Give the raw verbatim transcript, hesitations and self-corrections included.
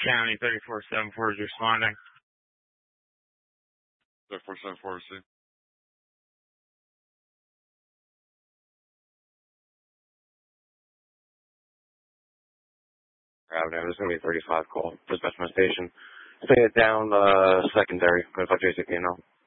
County thirty-four seven four is responding. thirty-four seven four, see. Avenue, there's going to be a thirty-five call. Dispatch my station. Stay it down, uh, secondary. I'm going to talk to you, you know.